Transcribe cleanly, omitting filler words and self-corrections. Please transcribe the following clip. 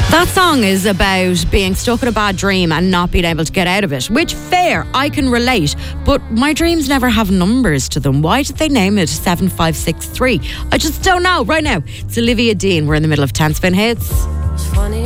That song is about being stuck in a bad dream and not being able to get out of it, which, fair, I can relate, but my dreams never have numbers to them. Why did they name it 7563? I just don't know. Right now, it's Olivia Dean. We're in the middle of 10 Spin Hits.